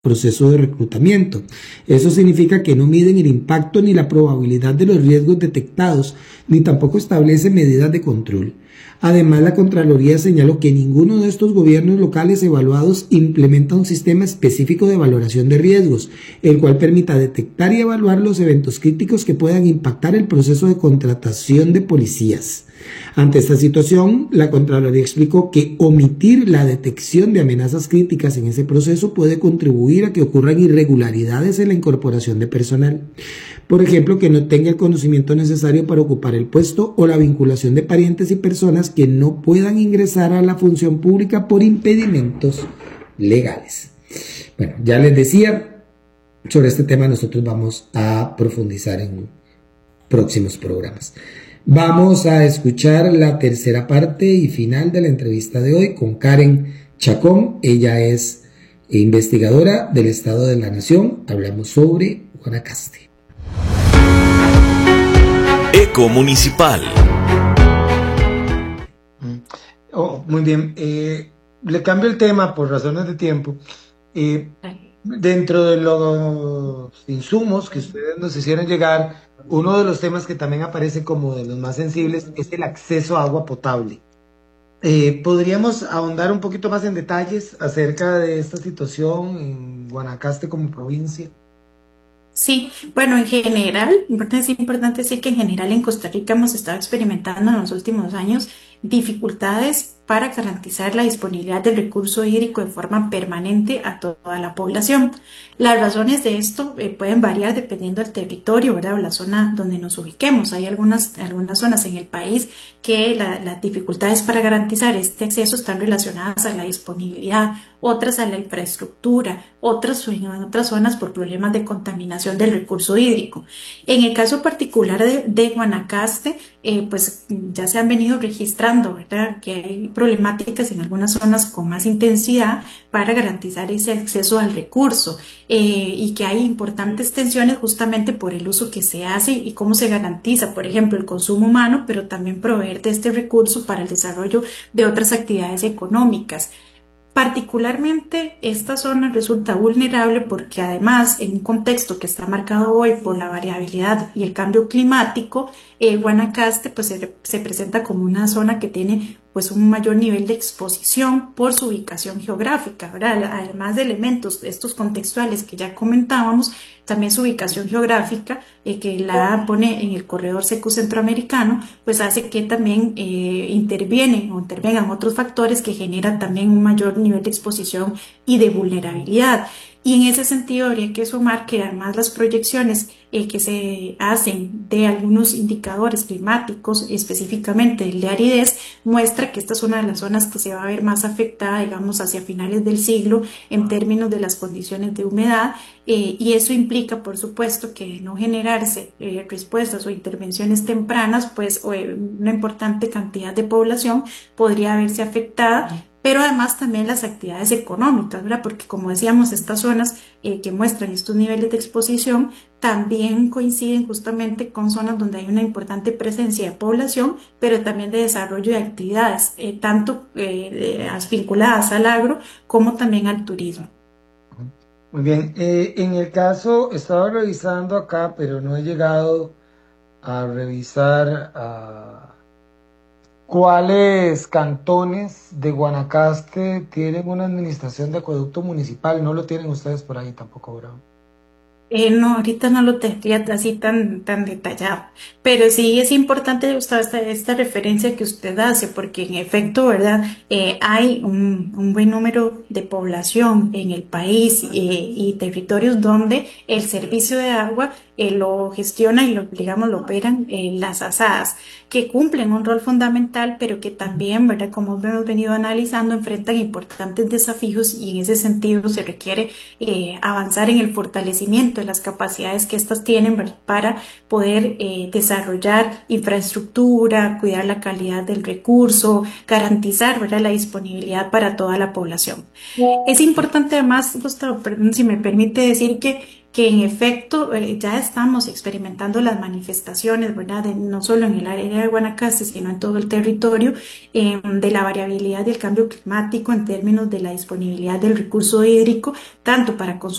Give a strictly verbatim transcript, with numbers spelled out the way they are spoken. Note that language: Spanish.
proceso de reclutamiento. Eso significa que no miden el impacto ni la probabilidad de los riesgos detectados, ni tampoco establece medidas de control. Además, la Contraloría señaló que ninguno de estos gobiernos locales evaluados implementa un sistema específico de valoración de riesgos, el cual permita detectar y evaluar los eventos críticos que puedan impactar el proceso de contratación de policías. Ante esta situación, la Contraloría explicó que omitir la detección de amenazas críticas en ese proceso puede contribuir a que ocurran irregularidades en la incorporación de personal. Por ejemplo, que no tenga el conocimiento necesario para ocupar el puesto o la vinculación de parientes y personas que no puedan ingresar a la función pública por impedimentos legales. Bueno, ya les decía, sobre este tema nosotros vamos a profundizar en próximos programas. Vamos a escuchar la tercera parte y final de la entrevista de hoy con Karen Chacón. Ella es investigadora del Estado de la Nación. Hablamos sobre Guanacaste. Eco Municipal. Oh, muy bien. Eh, le cambio el tema por razones de tiempo. Eh, dentro de los insumos que ustedes nos hicieron llegar, uno de los temas que también aparece como de los más sensibles es el acceso a agua potable. Eh, ¿Podríamos ahondar un poquito más en detalles acerca de esta situación en Guanacaste como provincia? Sí, bueno, en general, es importante decir que en general en Costa Rica hemos estado experimentando en los últimos años dificultades para garantizar la disponibilidad del recurso hídrico de forma permanente a toda la población. Las razones de esto eh, pueden variar dependiendo del territorio, ¿verdad? O la zona donde nos ubiquemos. Hay algunas, algunas zonas en el país que la, las dificultades para garantizar este acceso están relacionadas a la disponibilidad, otras a la infraestructura, otras en otras zonas por problemas de contaminación del recurso hídrico. En el caso particular de, de Guanacaste, eh, pues ya se han venido registrando, ¿verdad?, que hay problemáticas en algunas zonas con más intensidad para garantizar ese acceso al recurso eh, y que hay importantes tensiones justamente por el uso que se hace y cómo se garantiza, por ejemplo, el consumo humano, pero también proveer de este recurso para el desarrollo de otras actividades económicas. Particularmente esta zona resulta vulnerable porque además en un contexto que está marcado hoy por la variabilidad y el cambio climático, eh, Guanacaste pues se, se presenta como una zona que tiene pues un mayor nivel de exposición por su ubicación geográfica, ¿verdad? Además de elementos estos contextuales que ya comentábamos, también su ubicación geográfica eh, que la pone en el corredor seco centroamericano, pues hace que también eh, intervienen o intervengan otros factores que generan también un mayor nivel de exposición y de vulnerabilidad. Y en ese sentido habría que sumar que además las proyecciones eh, que se hacen de algunos indicadores climáticos, específicamente el de aridez, muestra que esta es una de las zonas que se va a ver más afectada, digamos, hacia finales del siglo en términos de las condiciones de humedad, eh, y eso implica, por supuesto, que no generarse eh, respuestas o intervenciones tempranas, pues o, eh, una importante cantidad de población podría verse afectada, pero además también las actividades económicas, ¿verdad? Porque como decíamos, estas zonas eh, que muestran estos niveles de exposición también coinciden justamente con zonas donde hay una importante presencia de población, pero también de desarrollo de actividades, eh, tanto eh, vinculadas al agro como también al turismo. Muy bien, eh, en el caso, estaba revisando acá, pero no he llegado a revisar a... ¿Cuáles cantones de Guanacaste tienen una administración de acueducto municipal? No lo tienen ustedes por ahí tampoco, ¿verdad? Eh, no, ahorita no lo tendría así tan, tan detallado, pero sí es importante esta, esta referencia que usted hace, porque en efecto, ¿verdad? Eh, hay un, un buen número de población en el país eh, y territorios donde el servicio de agua eh, lo gestiona y lo, digamos, lo operan eh, las asadas, que cumplen un rol fundamental, pero que también, ¿verdad?, como hemos venido analizando, enfrentan importantes desafíos y en ese sentido se requiere eh, avanzar en el fortalecimiento de las capacidades que éstas tienen, ¿verdad?, para poder eh, desarrollar infraestructura, cuidar la calidad del recurso, garantizar, ¿verdad?, la disponibilidad para toda la población. Es importante además, Gustavo, perdón si me permite decir que que en efecto eh, ya estamos experimentando las manifestaciones, ¿verdad? De, no solo en el área de Guanacaste, sino en todo el territorio, eh, de la variabilidad del cambio climático en términos de la disponibilidad del recurso hídrico, tanto para consumo